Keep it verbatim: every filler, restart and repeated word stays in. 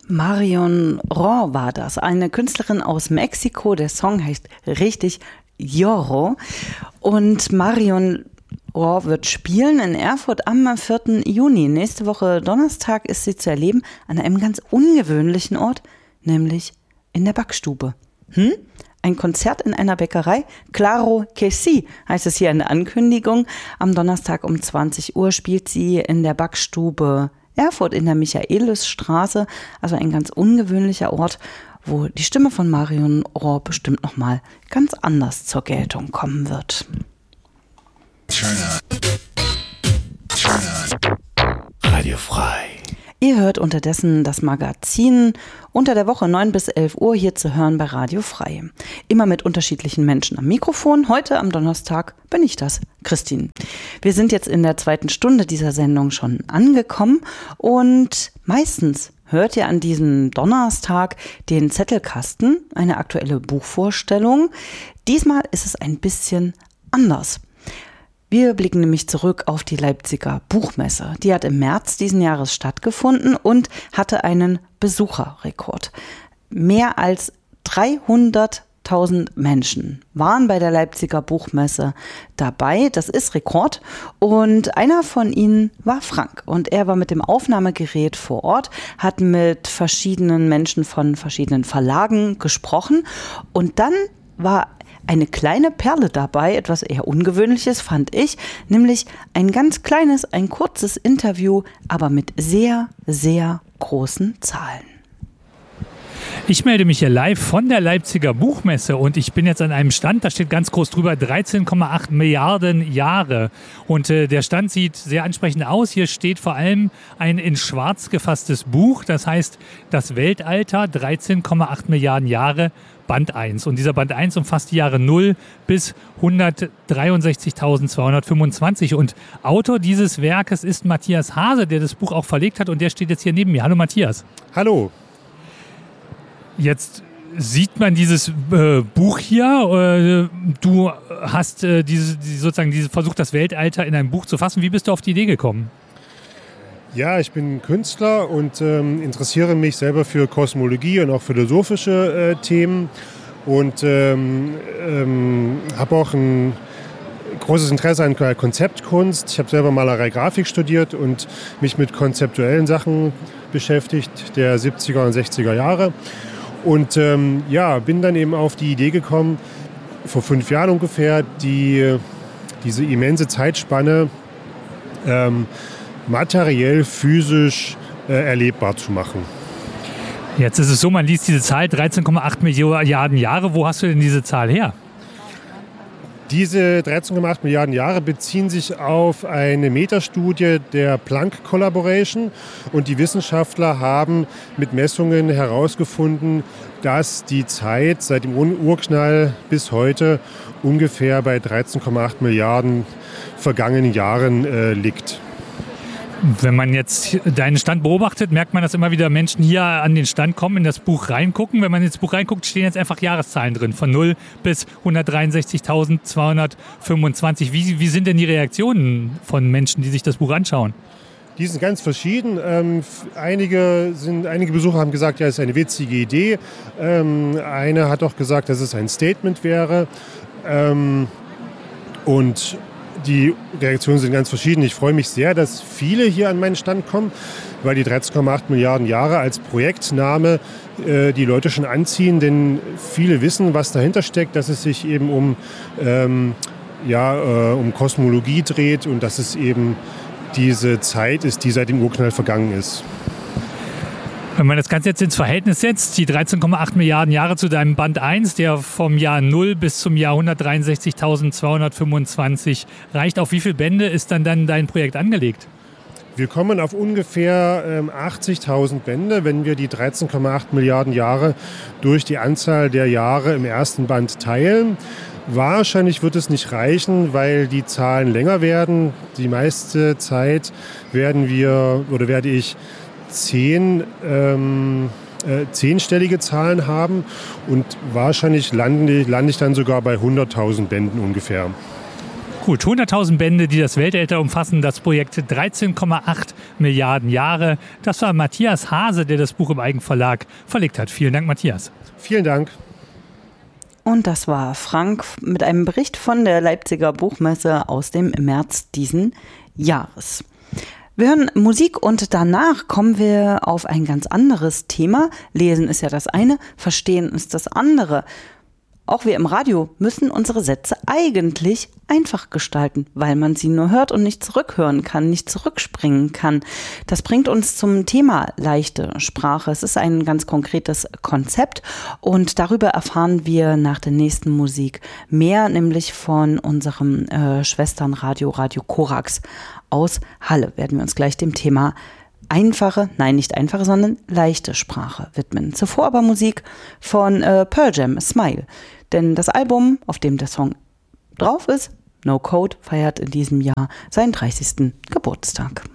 Marion Ro war das, eine Künstlerin aus Mexiko. Der Song heißt richtig Lloro. Und Marion Ro wird spielen in Erfurt am vierten Juni. Nächste Woche Donnerstag ist sie zu erleben an einem ganz ungewöhnlichen Ort, nämlich in der Backstube. Hm? Ein Konzert in einer Bäckerei? Claro que sí, heißt es hier in der Ankündigung. Am Donnerstag um zwanzig Uhr spielt sie in der Backstube Erfurt in der Michaelisstraße, also ein ganz ungewöhnlicher Ort, wo die Stimme von Marion Ro bestimmt nochmal ganz anders zur Geltung kommen wird. Radio frei. Ihr hört unterdessen das Magazin unter der Woche neun bis elf Uhr hier zu hören bei Radio Frei. Immer mit unterschiedlichen Menschen am Mikrofon. Heute am Donnerstag bin ich das, Christine. Wir sind jetzt in der zweiten Stunde dieser Sendung schon angekommen und meistens hört ihr an diesem Donnerstag den Zettelkasten, eine aktuelle Buchvorstellung. Diesmal ist es ein bisschen anders. Wir blicken nämlich zurück auf die Leipziger Buchmesse. Die hat im März diesen Jahres stattgefunden und hatte einen Besucherrekord. Mehr als dreihunderttausend Menschen waren bei der Leipziger Buchmesse dabei. Das ist Rekord. Und einer von ihnen war Frank. Und er war mit dem Aufnahmegerät vor Ort, hat mit verschiedenen Menschen von verschiedenen Verlagen gesprochen. Und dann war eine kleine Perle dabei, etwas eher Ungewöhnliches fand ich, nämlich ein ganz kleines, ein kurzes Interview, aber mit sehr, sehr großen Zahlen. Ich melde mich hier live von der Leipziger Buchmesse und ich bin jetzt an einem Stand, da steht ganz groß drüber dreizehn Komma acht Milliarden Jahre. Und äh, der Stand sieht sehr ansprechend aus. Hier steht vor allem ein in schwarz gefasstes Buch, das heißt das Weltalter, dreizehn Komma acht Milliarden Jahre, Band eins. Und dieser Band eins umfasst die Jahre null bis hundertdreiundsechzigtausendzweihundertfünfundzwanzig. Und Autor dieses Werkes ist Matthias Hase, der das Buch auch verlegt hat und der steht jetzt hier neben mir. Hallo Matthias. Hallo. Jetzt sieht man dieses äh, Buch hier. Äh, du hast äh, diese, die, sozusagen diese, versucht, das Weltalter in ein Buch zu fassen. Wie bist du auf die Idee gekommen? Ja, ich bin Künstler und ähm, interessiere mich selber für Kosmologie und auch philosophische äh, Themen und ähm, ähm, habe auch ein großes Interesse an Konzeptkunst. Ich habe selber Malerei, Grafik studiert und mich mit konzeptuellen Sachen beschäftigt, der siebziger und sechziger Jahre. Und ähm, ja, bin dann eben auf die Idee gekommen, vor fünf Jahren ungefähr, die, diese immense Zeitspanne ähm, materiell, physisch äh, erlebbar zu machen. Jetzt ist es so, man liest diese Zahl dreizehn Komma acht Milliarden Jahre. Wo hast du denn diese Zahl her? Diese dreizehn Komma acht Milliarden Jahre beziehen sich auf eine Metastudie der Planck Collaboration und die Wissenschaftler haben mit Messungen herausgefunden, dass die Zeit seit dem Urknall bis heute ungefähr bei dreizehn Komma acht Milliarden vergangenen Jahren äh, liegt. Wenn man jetzt deinen Stand beobachtet, merkt man, dass immer wieder Menschen hier an den Stand kommen, in das Buch reingucken. Wenn man ins Buch reinguckt, stehen jetzt einfach Jahreszahlen drin, von null bis hundertdreiundsechzigtausendzweihundertfünfundzwanzig. Wie, wie sind denn die Reaktionen von Menschen, die sich das Buch anschauen? Die sind ganz verschieden. Ähm, einige, sind, einige Besucher haben gesagt, ja, es ist eine witzige Idee. Ähm, eine hat auch gesagt, dass es ein Statement wäre. Ähm, und Die Reaktionen sind ganz verschieden. Ich freue mich sehr, dass viele hier an meinen Stand kommen, weil die dreizehn Komma acht Milliarden Jahre als Projektname äh, die Leute schon anziehen, denn viele wissen, was dahinter steckt, dass es sich eben um, ähm, ja, äh, um Kosmologie dreht und dass es eben diese Zeit ist, die seit dem Urknall vergangen ist. Wenn man das Ganze jetzt ins Verhältnis setzt, die dreizehn Komma acht Milliarden Jahre zu deinem Band eins, der vom Jahr null bis zum Jahr hundertdreiundsechzigtausendzweihundertfünfundzwanzig reicht, auf wie viele Bände ist dann, dann dein Projekt angelegt? Wir kommen auf ungefähr ähm, achtzigtausend Bände, wenn wir die dreizehn Komma acht Milliarden Jahre durch die Anzahl der Jahre im ersten Band teilen. Wahrscheinlich wird es nicht reichen, weil die Zahlen länger werden. Die meiste Zeit werden wir oder werde ich zehn, ähm, äh, zehnstellige Zahlen haben und wahrscheinlich lande, lande ich dann sogar bei hunderttausend Bänden ungefähr. Gut, hunderttausend Bände, die das Weltalter umfassen, das Projekt dreizehn Komma acht Milliarden Jahre. Das war Matthias Hase, der das Buch im Eigenverlag verlegt hat. Vielen Dank, Matthias. Vielen Dank. Und das war Frank mit einem Bericht von der Leipziger Buchmesse aus dem März diesen Jahres. Wir hören Musik und danach kommen wir auf ein ganz anderes Thema. Lesen ist ja das eine, verstehen ist das andere. Auch wir im Radio müssen unsere Sätze eigentlich einfach gestalten, weil man sie nur hört und nicht zurückhören kann, nicht zurückspringen kann. Das bringt uns zum Thema leichte Sprache. Es ist ein ganz konkretes Konzept und darüber erfahren wir nach der nächsten Musik mehr, nämlich von unserem äh, Schwesternradio, Radio Korax aus Halle. Werden wir uns gleich dem Thema einfache, nein, nicht einfache, sondern leichte Sprache widmen. Zuvor aber Musik von äh, Pearl Jam, Smile. Denn das Album, auf dem der Song drauf ist, No Code, feiert in diesem Jahr seinen dreißigsten Geburtstag.